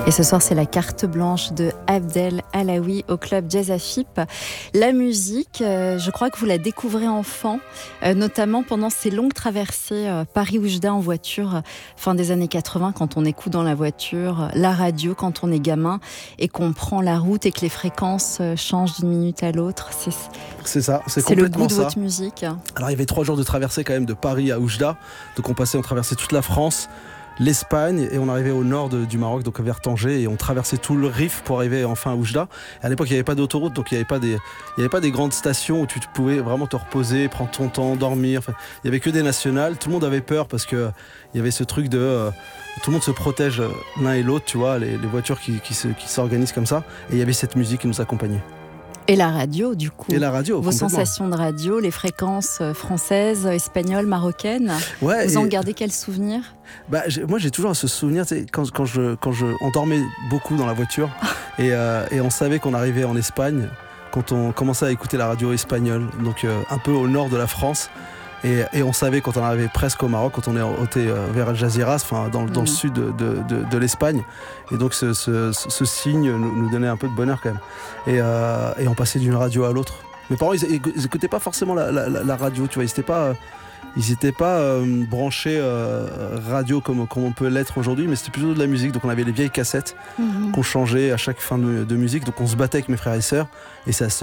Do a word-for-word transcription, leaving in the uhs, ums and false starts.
Et ce soir, c'est la carte blanche de Abdel Alaoui au club Jazz Afip. La musique, euh, je crois que vous la découvrez enfant, euh, notamment pendant ces longues traversées euh, Paris-Oujda en voiture, euh, fin des années quatre-vingts, quand on écoute dans la voiture euh, la radio quand on est gamin et qu'on prend la route et que les fréquences euh, changent d'une minute à l'autre. C'est, c'est ça, c'est, c'est le complètement goût de ça. votre musique. Alors il y avait trois jours de traversée quand même de Paris à Oujda, donc on passait, on traversait toute la France, l'Espagne, et on arrivait au nord de, du Maroc, donc vers Tanger, et on traversait tout le Rif pour arriver enfin à Oujda. Et à l'époque, il n'y avait pas d'autoroute, donc il n'y avait pas des, il y avait pas des grandes stations où tu pouvais vraiment te reposer, prendre ton temps, dormir. Enfin, il n'y avait que des nationales. Tout le monde avait peur parce que il y avait ce truc de euh, tout le monde se protège l'un et l'autre, tu vois, les, les voitures qui, qui, se, qui s'organisent comme ça. Et il y avait cette musique qui nous accompagnait. Et la radio, du coup. Et la radio, vos sensations de radio, les fréquences françaises, espagnoles, marocaines. Ouais, vous en gardez quel souvenir ? Bah, j'ai, moi, j'ai toujours ce souvenir, tu sais, quand, quand je, quand je, on dormait beaucoup dans la voiture et, euh, et on savait qu'on arrivait en Espagne quand on commençait à écouter la radio espagnole, donc euh, un peu au nord de la France. Et, et on savait quand on arrivait presque au Maroc, quand on est était vers Algeciras, enfin dans, dans mmh. le sud de, de, de, de l'Espagne. Et donc ce, ce, ce signe nous, nous donnait un peu de bonheur quand même. Et, euh, et on passait d'une radio à l'autre. Mes parents, ils, ils écoutaient pas forcément la, la, la radio, tu vois. Ils n'étaient pas, ils étaient pas euh, branchés euh, radio comme, comme on peut l'être aujourd'hui, mais c'était plutôt de la musique. Donc on avait les vieilles cassettes mmh. qu'on changeait à chaque fin de, de musique. Donc on se battait avec mes frères et sœurs. Et ça